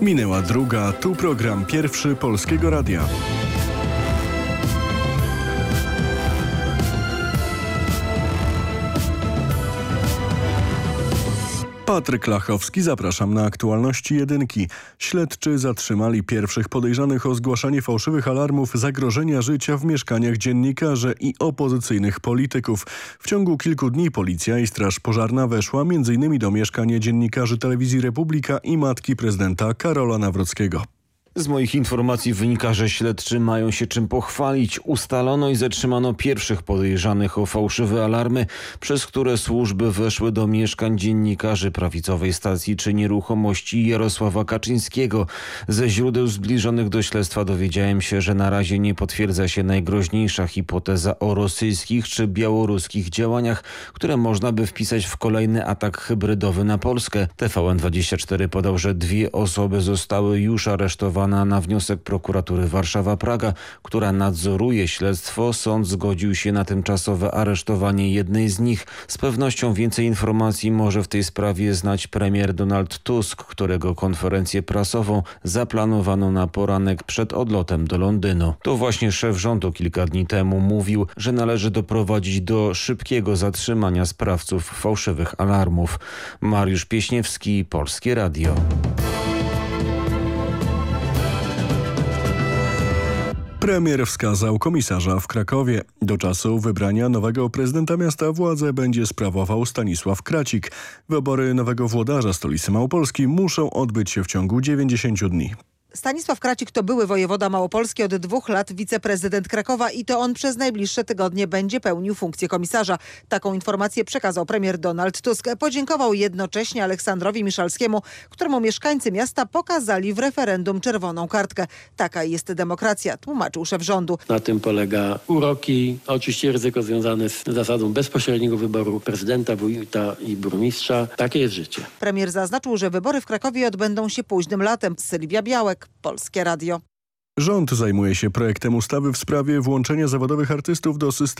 Minęła druga, tu program pierwszy Polskiego Radia. Patryk Lachowski, zapraszam na aktualności jedynki. Śledczy zatrzymali pierwszych podejrzanych o zgłaszanie fałszywych alarmów zagrożenia życia w mieszkaniach dziennikarzy i opozycyjnych polityków. W ciągu kilku dni policja i Straż Pożarna weszła m.in. do mieszkania dziennikarzy Telewizji Republika i matki prezydenta Karola Nawrockiego. Z moich informacji wynika, że śledczy mają się czym pochwalić. Ustalono i zatrzymano pierwszych podejrzanych o fałszywe alarmy, przez które służby weszły do mieszkań dziennikarzy prawicowej stacji czy nieruchomości Jarosława Kaczyńskiego. Ze źródeł zbliżonych do śledztwa dowiedziałem się, że na razie nie potwierdza się najgroźniejsza hipoteza o rosyjskich czy białoruskich działaniach, które można by wpisać w kolejny atak hybrydowy na Polskę. TVN24 podał, że 2 osoby zostały już aresztowane na wniosek prokuratury Warszawa-Praga, która nadzoruje śledztwo. Sąd zgodził się na tymczasowe aresztowanie jednej z nich. Z pewnością więcej informacji może w tej sprawie znać premier Donald Tusk, którego konferencję prasową zaplanowano na poranek przed odlotem do Londynu. To właśnie szef rządu kilka dni temu mówił, że należy doprowadzić do szybkiego zatrzymania sprawców fałszywych alarmów. Mariusz Pieśniewski, Polskie Radio. Premier wskazał komisarza w Krakowie. Do czasu wybrania nowego prezydenta miasta władzę będzie sprawował Stanisław Kracik. Wybory nowego włodarza stolicy Małopolski muszą odbyć się w ciągu 90 dni. Stanisław Kracik to były wojewoda małopolski, od 2 lat wiceprezydent Krakowa i to on przez najbliższe tygodnie będzie pełnił funkcję komisarza. Taką informację przekazał premier Donald Tusk. Podziękował jednocześnie Aleksandrowi Miszalskiemu, któremu mieszkańcy miasta pokazali w referendum czerwoną kartkę. Taka jest demokracja, tłumaczył szef rządu. Na tym polega uroki, oczywiście ryzyko związane z zasadą bezpośredniego wyboru prezydenta, wójta i burmistrza. Takie jest życie. Premier zaznaczył, że wybory w Krakowie odbędą się późnym latem. Sylwia Białek, Polskie Radio. Rząd zajmuje się projektem ustawy w sprawie włączenia zawodowych artystów do systemu